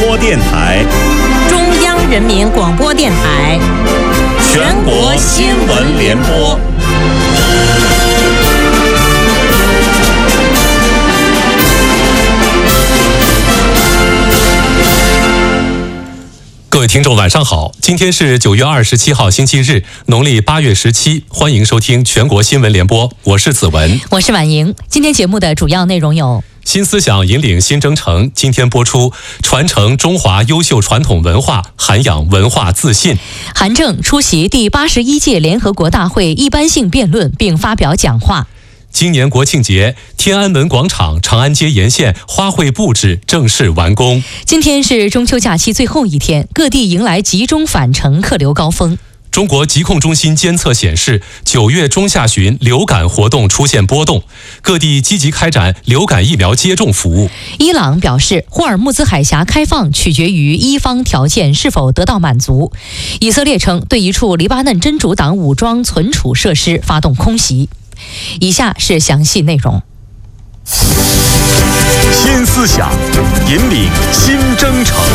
播电台、 中央人民广播电台、 全国新闻联播。 各位听众晚上好，今天是9月27号星期日，农历8月17，欢迎收听全国新闻联播，我是子文， 我是婉莹。今天节目的主要内容有： 新思想引领新征程，今天播出传承中华优秀传统文化，涵养文化自信。 韩正出席第81届联合国大会一般性辩论并发表讲话。 今年国庆节，天安门广场、长安街沿线花卉布置正式完工。 今天是中秋假期最后一天，各地迎来集中返程客流高峰。 中国疾控中心监测显示，9月中下旬流感活动出现波动，各地积极开展流感疫苗接种服务。 伊朗表示，霍尔木兹海峡开放取决于伊方条件是否得到满足。以色列称对一处黎巴嫩真主党武装存储设施发动空袭。以下是详细内容。 新思想引领新征程。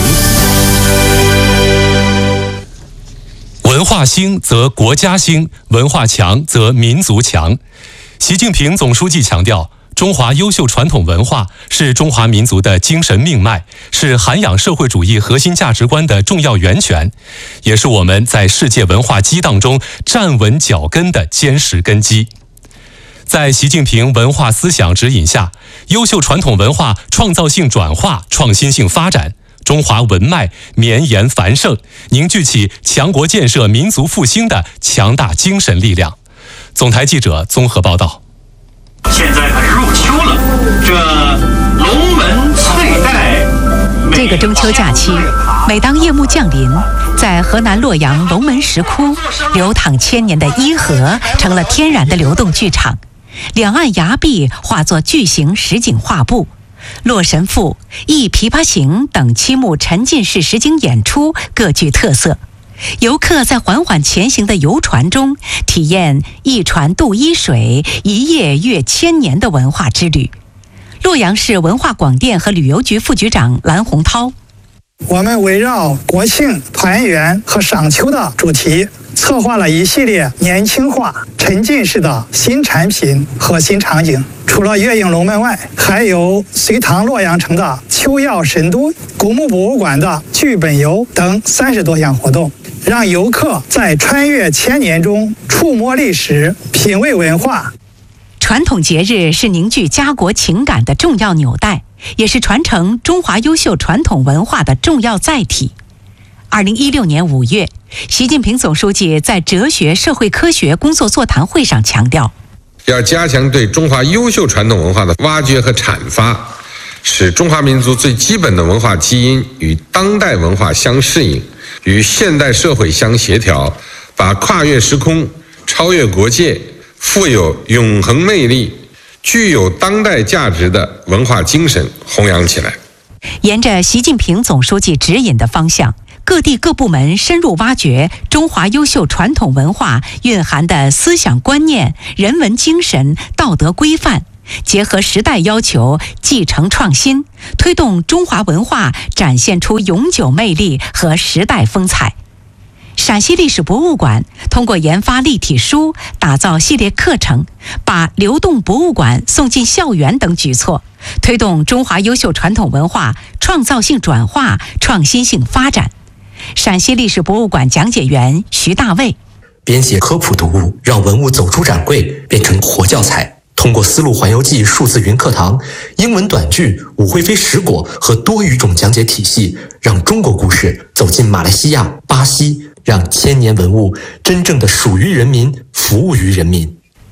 文化兴则国家兴，文化强则民族强。习近平总书记强调，中华优秀传统文化是中华民族的精神命脉，是涵养社会主义核心价值观的重要源泉，也是我们在世界文化激荡中站稳脚跟的坚实根基。在习近平文化思想指引下，优秀传统文化创造性转化、创新性发展，中华文脉绵延繁盛，凝聚起强国建设、民族复兴的强大精神力量。总台记者综合报道。 现在可是入秋了，这龙门翠带。 这个中秋假期，每当夜幕降临，在河南洛阳龙门石窟，流淌千年的伊河成了天然的流动剧场。两岸崖壁化作巨型实景画布，《洛神赋》《忆琵琶行》等7幕沉浸式实景演出各具特色。游客在缓缓前行的游船中，体验一船渡伊水，一夜阅千年的文化之旅。洛阳市文化广电和旅游局副局长蓝洪涛： 我们围绕国庆、团圆和赏秋的主题，策划了一系列年轻化、沉浸式的新产品和新场景。除了月映龙门外，还有隋唐洛阳城的秋耀神都、古墓博物馆的剧本游等30多项活动，让游客在穿越千年中触摸历史、品味文化。 传统节日是凝聚家国情感的重要纽带，也是传承中华优秀传统文化的重要载体。2016年5月，习近平总书记在哲学社会科学工作座谈会上强调， 要加强对中华优秀传统文化的挖掘和阐发，使中华民族最基本的文化基因与当代文化相适应，与现代社会相协调，把跨越时空、超越国界、富有永恒魅力、具有当代价值的文化精神弘扬起来。 沿着习近平总书记指引的方向，各地各部门深入挖掘中华优秀传统文化蕴含的思想观念、人文精神、道德规范，结合时代要求，继承创新，推动中华文化展现出永久魅力和时代风采。陕西历史博物馆通过研发立体书、打造系列课程，把流动博物馆送进校园等举措，推动中华优秀传统文化创造性转化、创新性发展。陕西历史博物馆讲解员徐大卫： 编写科普读物，让文物走出展柜，变成活教材。通过丝路环游记数字云课堂、英文短剧、武惠妃食果和多语种讲解体系，让中国故事走进马来西亚、巴西，让千年文物真正的属于人民，服务于人民。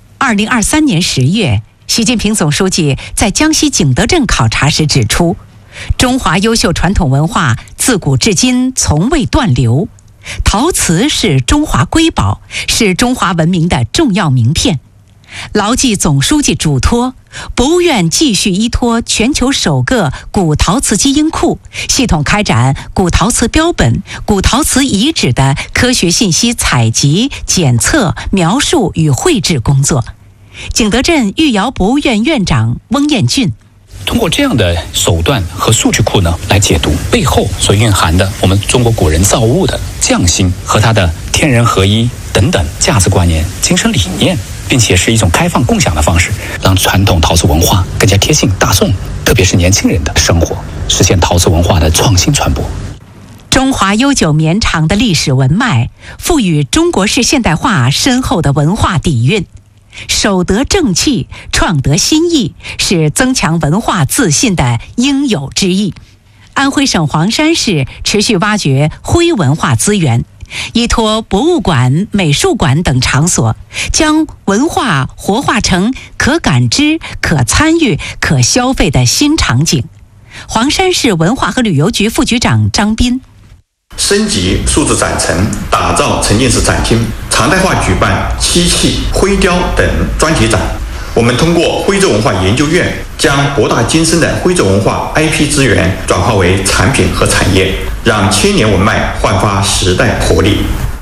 2023年10月，习近平总书记在江西景德镇考察时指出，中华优秀传统文化自古至今从未断流，陶瓷是中华瑰宝，是中华文明的重要名片。牢记总书记嘱托，博物院继续依托全球首个古陶瓷基因库，系统开展古陶瓷标本、古陶瓷遗址的科学信息采集、检测、描述与绘制工作。景德镇御窑博物院院长翁彦俊： 通过这样的手段和数据库呢，来解读背后所蕴含的我们中国古人造物的匠心和它的天人合一等等价值观念、精神理念，并且是一种开放共享的方式，让传统陶瓷文化更加贴近大众，特别是年轻人的生活，实现陶瓷文化的创新传播。 中华悠久绵长的历史文脉，赋予中国式现代化深厚的文化底蕴。守得正气，创得新意，是增强文化自信的应有之义。安徽省黄山市持续挖掘徽文化资源，依托博物馆、美术馆等场所，将文化活化成可感知、可参与、可消费的新场景。黄山市文化和旅游局副局长张斌： 升级数字展陈，打造沉浸式展厅，常态化举办漆器、徽雕等专题展。我们通过徽州文化研究院，将博大精深的徽州文化 IP 资源转化为产品和产业，让千年文脉焕发时代活力。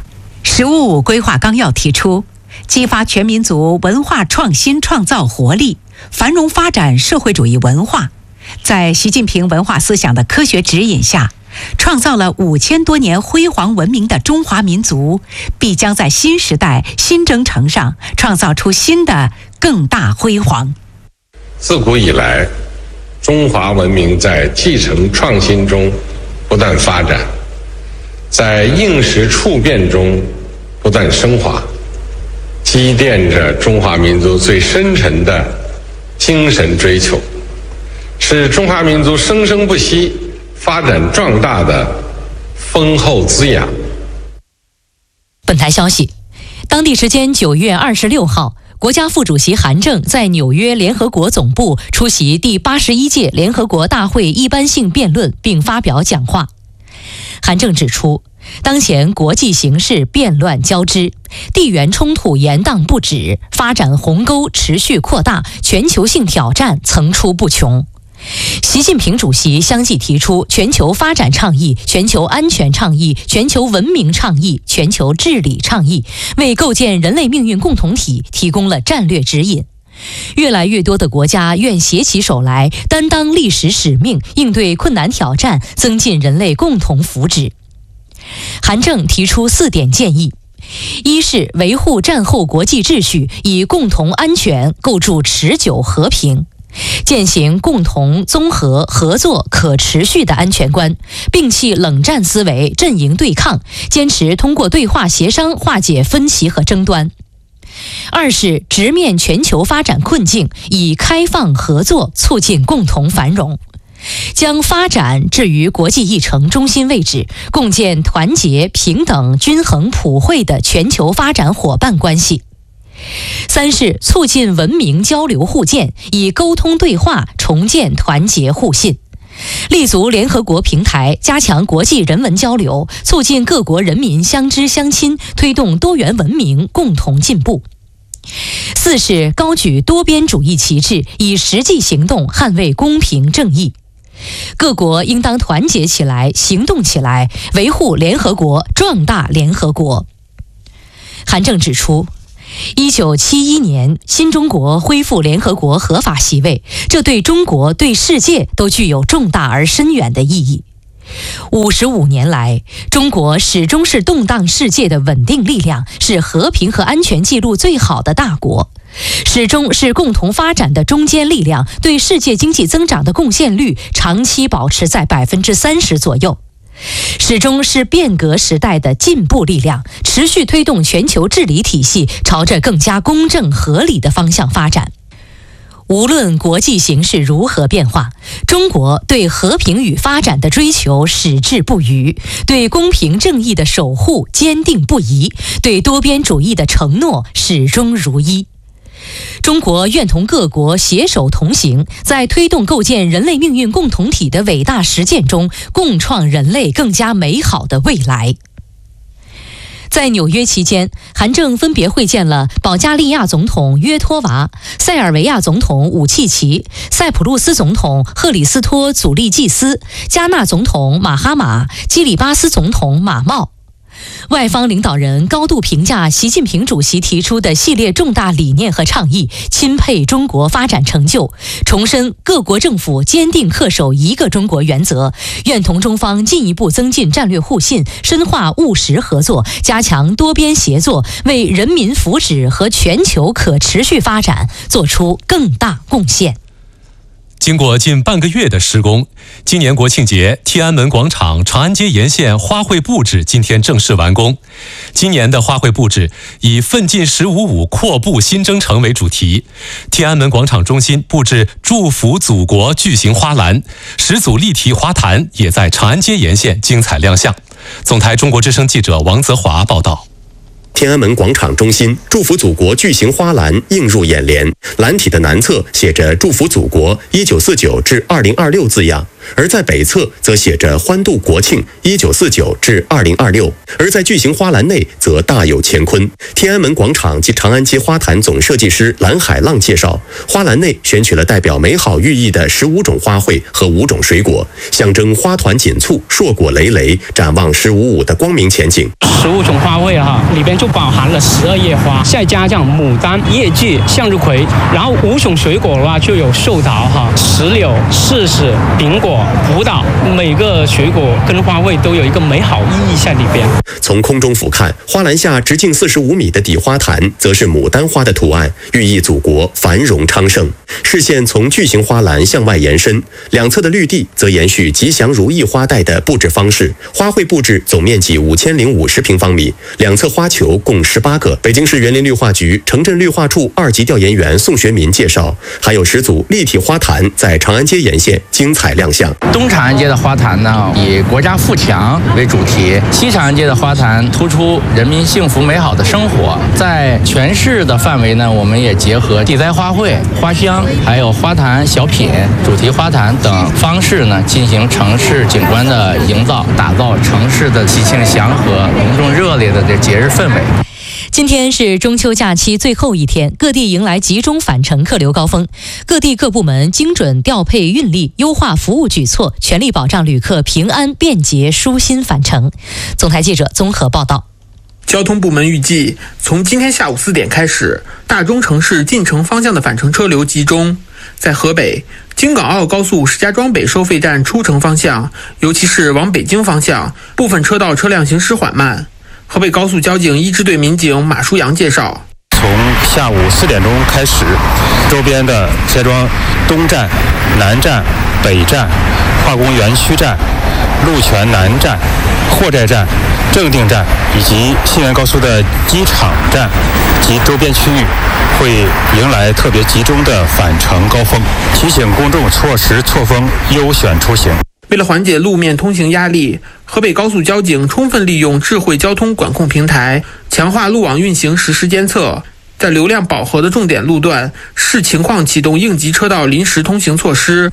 “十五五”规划纲要提出，激发全民族文化创新创造活力，繁荣发展社会主义文化。在习近平文化思想的科学指引下，创造了5000多年辉煌文明的中华民族，必将在新时代新征程上创造出新的更大辉煌。 自古以来，中华文明在继承创新中不断发展，在应时处变中不断升华，积淀着中华民族最深沉的精神追求，是中华民族生生不息、发展壮大的丰厚滋养。 本台消息，当地时间9月26号，国家副主席韩正在纽约联合国总部出席第81届联合国大会一般性辩论并发表讲话。韩正指出，当前国际形势变乱交织，地缘冲突延宕不止，发展鸿沟持续扩大，全球性挑战层出不穷。习近平主席相继提出全球发展倡议、全球安全倡议、全球文明倡议、全球治理倡议，为构建人类命运共同体提供了战略指引。越来越多的国家愿携起手来，担当历史使命，应对困难挑战，增进人类共同福祉。韩正提出4点建议：一是维护战后国际秩序，以共同安全构筑持久和平。践行共同、综合、合作、可持续的安全观，摒弃冷战思维、阵营对抗，坚持通过对话协商化解分歧和争端。二是直面全球发展困境，以开放合作促进共同繁荣，将发展置于国际议程中心位置，共建团结、平等、均衡、普惠的全球发展伙伴关系。三是促进文明交流互鉴，以沟通对话重建团结互信，立足联合国平台，加强国际人文交流，促进各国人民相知相亲，推动多元文明共同进步。四是高举多边主义旗帜，以实际行动捍卫公平正义。各国应当团结起来，行动起来，维护联合国，壮大联合国。韩正指出，1971年新中国恢复联合国合法席位，这对中国、对世界都具有重大而深远的意义。55年来，中国始终是动荡世界的稳定力量，是和平和安全记录最好的大国，始终是共同发展的中坚力量，对世界经济增长的贡献率长期保持在30%左右。始终是变革时代的进步力量，持续推动全球治理体系朝着更加公正合理的方向发展。无论国际形势如何变化，中国对和平与发展的追求矢志不渝，对公平正义的守护坚定不移，对多边主义的承诺始终如一。中国愿同各国携手同行，在推动构建人类命运共同体的伟大实践中，共创人类更加美好的未来。在纽约期间，韩正分别会见了保加利亚总统约托娃、塞尔维亚总统武契奇、塞浦路斯总统赫里斯托祖利季斯、加纳总统马哈马、基里巴斯总统马茂。 外方领导人高度评价习近平主席提出的系列重大理念和倡议，钦佩中国发展成就，重申各国政府坚定恪守一个中国原则，愿同中方进一步增进战略互信，深化务实合作，加强多边协作，为人民福祉和全球可持续发展做出更大贡献。 经过近半个月的施工，今年国庆节天安门广场、长安街沿线花卉布置今天正式完工。今年的花卉布置以奋进“15+5”阔步新征程为主题，天安门广场中心布置祝福祖国巨型花篮，10组立体花坛也在长安街沿线精彩亮相。总台中国之声记者王泽华报道。 天安门广场中心祝福祖国巨型花篮映入眼帘，篮体的南侧写着祝福祖国1949至2026字样，而在北侧则写着欢度国庆1949至2026，而在巨型花篮内则大有乾坤。天安门广场及长安街花坛总设计师蓝海浪介绍，花篮内选取了代表美好寓意的15种花卉和5种水果，象征花团锦簇、硕果累累，展望“15+5”的光明前景。 15种花卉里边就包含了12叶花，再加上牡丹、叶季、向日葵，然后5种水果的话就有寿桃、石榴、柿子、苹果、葡萄，每个水果跟花卉都有一个美好意义在里边。 从空中俯瞰，花篮下直径45米的底花坛则是牡丹花的图案，寓意祖国繁荣昌盛。视线从巨型花篮向外延伸，两侧的绿地则延续吉祥如意花带的布置方式。花卉布置总面积5050平方米，两侧花球共18个。北京市园林绿化局城镇绿化处2级调研员宋学民介绍，还有10组立体花坛在长安街沿线精彩亮相。 东长安街的花坛呢，以国家富强为主题；西长安街的花坛突出人民幸福美好的生活。在全市的范围呢，我们也结合地栽花卉、花香，还有花坛小品、主题花坛等方式呢，进行城市景观的营造，打造城市的喜庆祥和、隆重热烈的节日氛围。 今天是中秋假期最后一天，各地迎来集中返程客流高峰，各地各部门精准调配运力，优化服务举措，全力保障旅客平安便捷舒心返程。总台记者综合报道。 交通部门预计，从今天下午4点开始，大中城市进城方向的返程车流集中。在河北，京港澳高速石家庄北收费站出城方向，尤其是往北京方向，部分车道车辆行驶缓慢。河北高速交警1支队民警马书阳介绍， 从下午4点钟开始，周边的石家庄东站、南站、北站、化工园区站、鹿泉南站、货寨站、正定站以及信源高速的机场站及周边区域会迎来特别集中的返程高峰，提醒公众错时错峰优选出行。 为了缓解路面通行压力，河北高速交警充分利用智慧交通管控平台，强化路网运行实时监测，在流量饱和的重点路段视情况启动应急车道临时通行措施。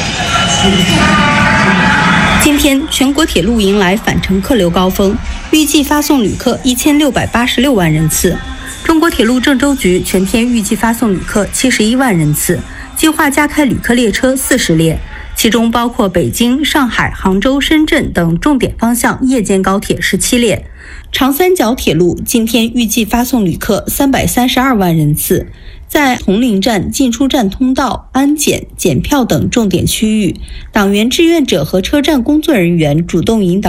今天全国铁路迎来返程客流高峰，预计发送旅客1686万人次。中国铁路郑州局全天预计发送旅客71万人次，计划加开旅客列车40列，其中包括北京、上海、杭州、深圳等重点方向夜间高铁17列。长三角铁路今天预计发送旅客332万人次，在铜陵站、进出站通道、安检、检票等重点区域，党员志愿者和车站工作人员主动引导